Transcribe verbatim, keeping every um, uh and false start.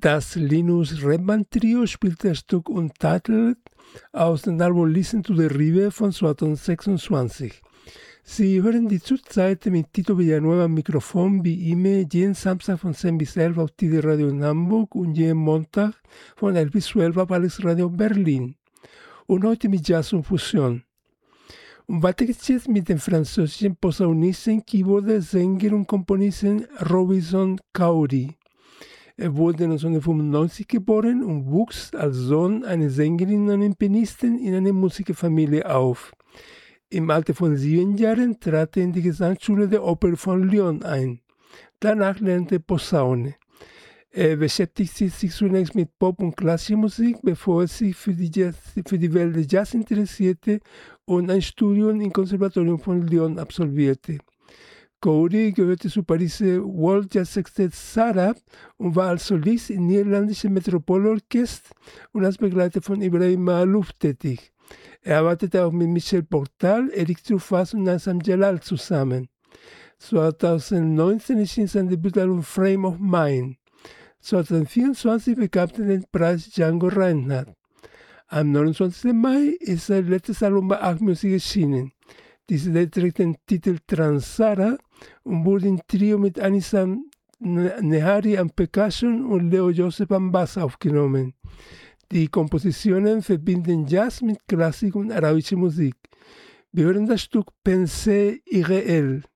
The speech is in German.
Das Linus Redman Trio spielt das Stück Untitled aus dem Album Listen to the River von zweitausendsechsundzwanzig. Sie hören die Zurzeit mit Tito Villanueva am Mikrofon wie immer jeden Samstag von zehn bis elf auf T D Radio in Hamburg und jeden Montag von elf bis zwölf auf Alles Radio Berlin. Und heute mit Jazz und Fusion. Und weiter geht's jetzt mit dem französischen Posaunisten, Keyboarder, Sänger und Komponisten Robinson Caudy. Er wurde neunzehnhundertfünfundneunzig geboren und wuchs als Sohn einer Sängerin und einem Pianisten in einer Musikerfamilie auf. Im Alter von sieben Jahren trat er in die Gesangsschule der Oper von Lyon ein. Danach lernte er Posaune. Er beschäftigte sich zunächst mit Pop- und klassischer Musik, bevor er sich für die, Jazz, für die Welt des Jazz interessierte und ein Studium im Konservatorium von Lyon absolvierte. Caudy gehörte zu Pariser World Jazz Sextet Sarab und war als Solist im niederländischen Metropolorchester und als Begleiter von Ibrahim Maalouf tätig. Er arbeitete auch mit Michel Portal, Eric Truffaz und Nazam Jalal zusammen. zweitausendneunzehn erschien sein Debütalbum Frame of Mind. zweitausendvierundzwanzig bekam er den Preis Django Reinhardt. Am neunundzwanzigsten Mai ist sein letztes Album bei Arc Music erschienen. Diese trägt den Titel Transara und wurde im Trio mit Anisam Nehari am Percussion und Leo Joseph am Bass aufgenommen. Die Kompositionen verbinden Jazz mit Klassik und arabischer Musik. Wir hören das Stück Pensée irréel.